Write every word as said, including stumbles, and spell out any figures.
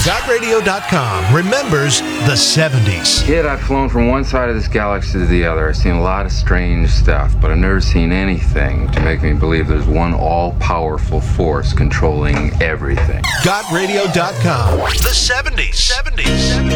got radio dot com remembers the seventies. Kid, I've flown from one side of this galaxy to the other. I've seen a lot of strange stuff, but I've never seen anything to make me believe there's one all-powerful force controlling everything. got radio dot com. The seventies. seventies.